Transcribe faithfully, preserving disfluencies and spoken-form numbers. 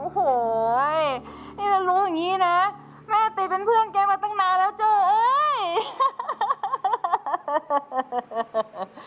โหนี่จะรู้อย่างนี้นะแม่ตีเป็นเพื่อนแกมาตั้งนานแล้วโจ้เอ้ย